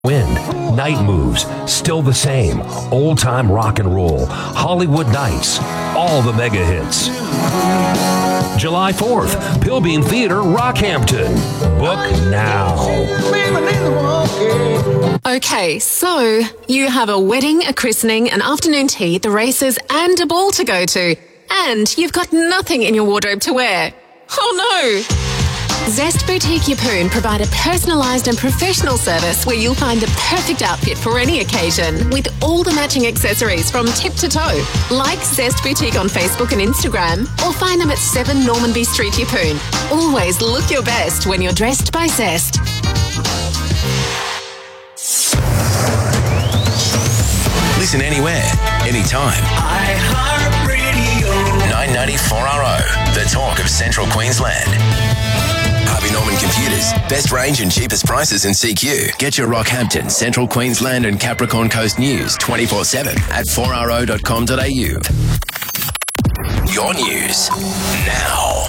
Wind, Night Moves, Still the Same, Old Time Rock and Roll, Hollywood Nights, all the mega hits. July 4th, Pilbeam Theatre, Rockhampton. Book now. Okay, so you have a wedding, a christening, an afternoon tea, the races, and a ball to go to. And you've got nothing in your wardrobe to wear. Oh no! Zest Boutique Yeppoon provide a personalised and professional service where you'll find the perfect outfit for any occasion with all the matching accessories from tip to toe. Like Zest Boutique on Facebook and Instagram or find them at 7 Normanby Street, Yeppoon. Always look your best when you're dressed by Zest. Listen anywhere, anytime. iHeartRadio. 994RO, the talk of Central Queensland. Harvey Norman Computers. Best range and cheapest prices in CQ. Get your Rockhampton, Central Queensland and Capricorn Coast news 24/7 at 4ro.com.au. Your news now.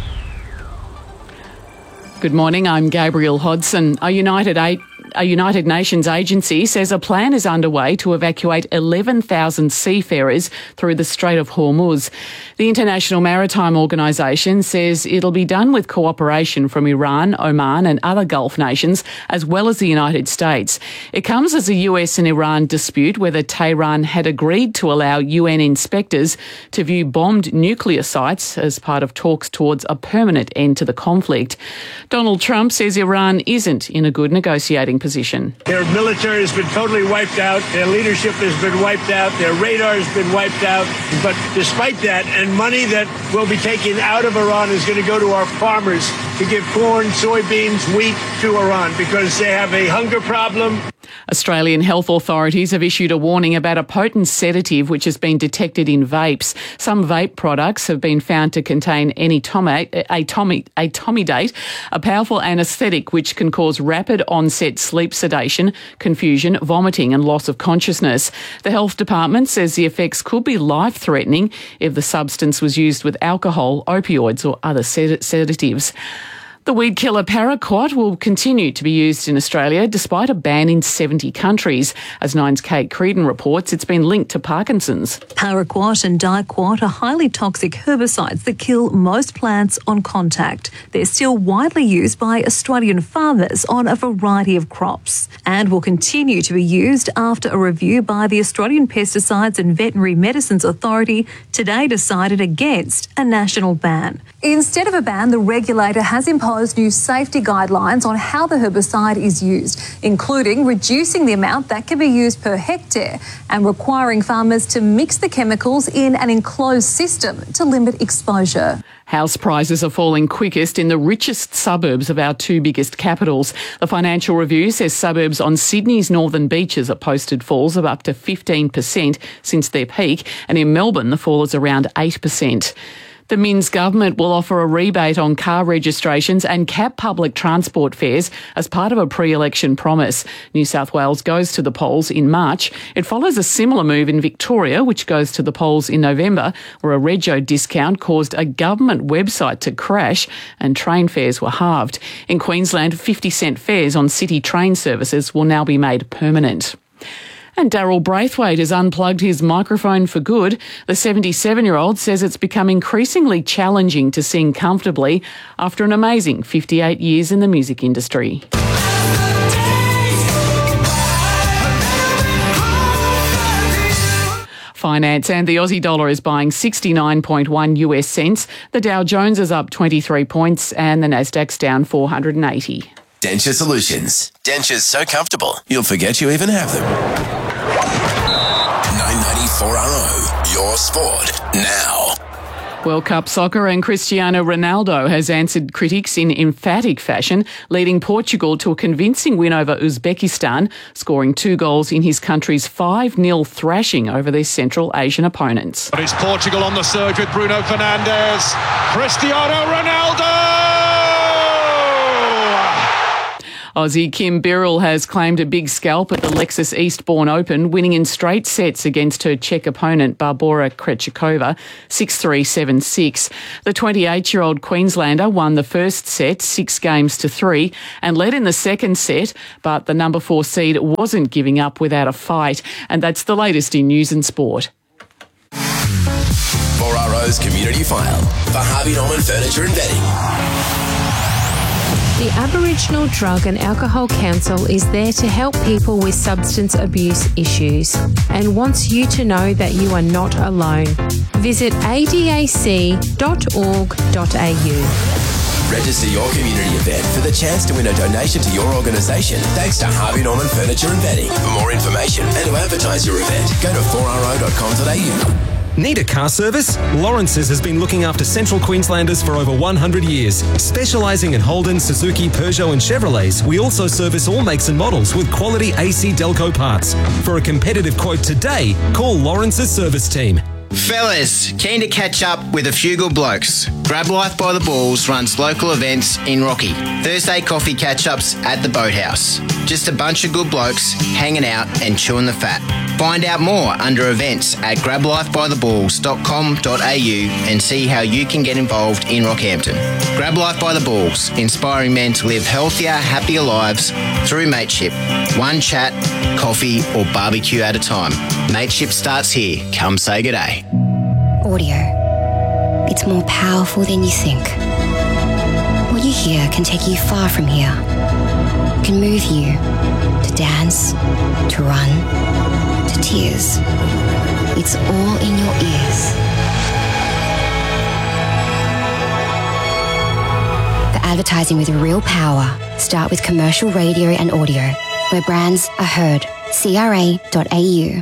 Good morning, I'm Gabrielle Hodson. A United Nations agency says a plan is underway to evacuate 11,000 seafarers through the Strait of Hormuz. The International Maritime Organisation says it'll be done with cooperation from Iran, Oman and other Gulf nations, as well as the United States. It comes as the US and Iran dispute whether Tehran had agreed to allow UN inspectors to view bombed nuclear sites as part of talks towards a permanent end to the conflict. Donald Trump says Iran isn't in a good negotiating position. Their military has been totally wiped out. Their leadership has been wiped out. Their radar has been wiped out. But despite that, and money that will be taken out of Iran is going to go to our farmers to give corn, soybeans, wheat to Iran because they have a hunger problem. Australian health authorities have issued a warning about a potent sedative which has been detected in vapes. Some vape products have been found to contain etomidate, a powerful anaesthetic which can cause rapid onset sleep sedation, confusion, vomiting and loss of consciousness. The health department says the effects could be life-threatening if the substance was used with alcohol, opioids or other sedatives. The weed killer paraquat will continue to be used in Australia despite a ban in 70 countries. As Nine's Kate Creedon reports, it's been linked to Parkinson's. Paraquat and diquat are highly toxic herbicides that kill most plants on contact. They're still widely used by Australian farmers on a variety of crops and will continue to be used after a review by the Australian Pesticides and Veterinary Medicines Authority today decided against a national ban. Instead of a ban, the regulator has imposed new safety guidelines on how the herbicide is used, including reducing the amount that can be used per hectare and requiring farmers to mix the chemicals in an enclosed system to limit exposure. House prices are falling quickest in the richest suburbs of our two biggest capitals. The Financial Review says suburbs on Sydney's northern beaches have posted falls of up to 15% since their peak, and in Melbourne the fall is around 8%. The Minns government will offer a rebate on car registrations and cap public transport fares as part of a pre-election promise. New South Wales goes to the polls in March. It follows a similar move in Victoria, which goes to the polls in November, where a rego discount caused a government website to crash and train fares were halved. In Queensland, 50-cent fares on city train services will now be made permanent. And Daryl Braithwaite has unplugged his microphone for good. The 77-year-old says it's become increasingly challenging to sing comfortably after an amazing 58 years in the music industry. Finance and the Aussie dollar is buying 69.1 US cents. The Dow Jones is up 23 points and the Nasdaq's down 480. Denture Solutions. Dentures so comfortable, you'll forget you even have them. 994RO, your sport now. World Cup soccer and Cristiano Ronaldo has answered critics in emphatic fashion, leading Portugal to a convincing win over Uzbekistan, scoring 2 goals in his country's 5-0 thrashing over their Central Asian opponents. But it's Portugal on the surge with Bruno Fernandes. Cristiano Ronaldo! Aussie Kim Birrell has claimed a big scalp at the Lexus Eastbourne Open, winning in straight sets against her Czech opponent Barbora Krejcikova 6-3, 7-6. The 28-year-old Queenslander won the first set 6-3 and led in the second set, but the number 4 seed wasn't giving up without a fight. And that's the latest in news and sport. 4RO's Community File for Harvey Norman Furniture and Bedding. The Aboriginal Drug and Alcohol Council is there to help people with substance abuse issues and wants you to know that you are not alone. Visit adac.org.au. Register your community event for the chance to win a donation to your organisation thanks to Harvey Norman Furniture and Bedding. For more information and to advertise your event, go to 4ro.com.au. Need a car service? Lawrence's has been looking after Central Queenslanders for over 100 years. Specialising in Holden, Suzuki, Peugeot and Chevrolets, we also service all makes and models with quality AC Delco parts. For a competitive quote today, call Lawrence's service team. Fellas, keen to catch up with a few good blokes? Grab Life by the Balls runs local events in Rocky. Thursday coffee catch-ups at the Boathouse. Just a bunch of good blokes hanging out and chewing the fat. Find out more under events at grablifebytheballs.com.au and see how you can get involved in Rockhampton. Grab Life by the Balls, inspiring men to live healthier, happier lives through mateship. One chat, coffee or barbecue at a time. Mateship starts here. Come say good day. Audio. It's more powerful than you think. What you hear can take you far from here. It can move you to dance, to run, to tears. It's all in your ears. For advertising with real power, start with commercial radio and audio, where brands are heard. CRA.au.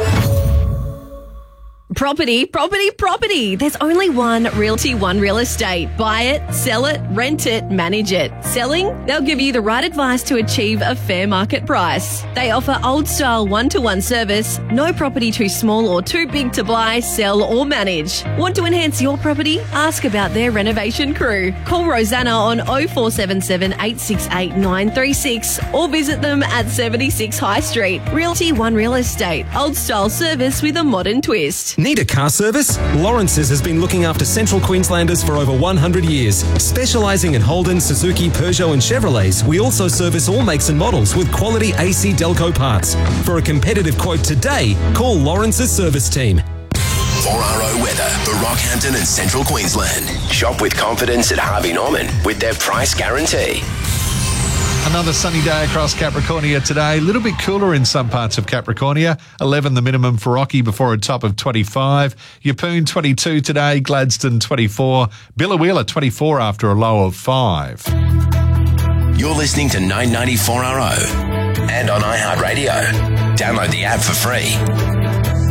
Property. There's only one Realty One Real Estate. Buy it, sell it, rent it, manage it. Selling? They'll give you the right advice to achieve a fair market price. They offer old-style one-to-one service, no property too small or too big to buy, sell or manage. Want to enhance your property? Ask about their renovation crew. Call Rosanna on 0477 868 936 or visit them at 76 High Street. Realty One Real Estate. Old-style service with a modern twist. Need a car service? Lawrence's has been looking after Central Queenslanders for over 100 years. Specialising in Holden, Suzuki, Peugeot and Chevrolets, we also service all makes and models with quality AC Delco parts. For a competitive quote today, call Lawrence's service team. 4RO weather for Rockhampton and Central Queensland. Shop with confidence at Harvey Norman with their price guarantee. Another sunny day across Capricornia today. A little bit cooler in some parts of Capricornia. 11 the minimum for Rocky before a top of 25. Yeppoon 22 today. Gladstone 24. Billawheeler 24 after a low of 5. You're listening to 994RO and on iHeartRadio. Download the app for free.